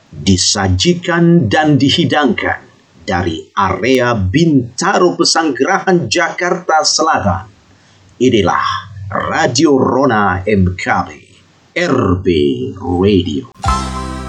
disajikan dan dihidangkan dari area Bintaro Pesanggerahan Jakarta Selatan. Inilah Radio Rona MKB RB Radio.